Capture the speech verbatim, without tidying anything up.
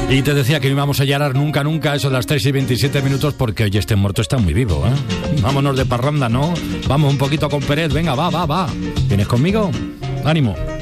Y te decía que no íbamos a llorar nunca, nunca, eso de las tres y veintisiete minutos, porque oye, este muerto está muy vivo, ¿eh? Vámonos de parranda, ¿no? Vamos un poquito con Pérez, venga, va, va, va. ¿Vienes conmigo? ¡Ánimo!